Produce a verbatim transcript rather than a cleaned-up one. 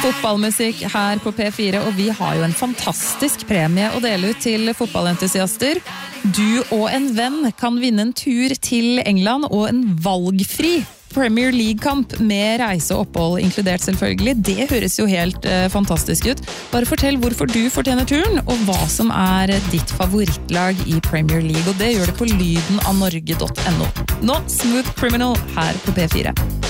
Fotballmusikk her på P fire, og vi har jo en fantastisk premie å dele ut til fotballentusiaster. Du og en venn kan vinne en tur til England og en valgfri Premier League-kamp med reise og opphold inkludert selvfølgelig. Det høres jo helt eh, fantastisk ut. Bare fortell hvorfor du fortjener turen, og hva som er ditt favorittlag i Premier League. Og det gjør det på lyden av norge punktum no. Nå, Smooth Criminal her på P fire.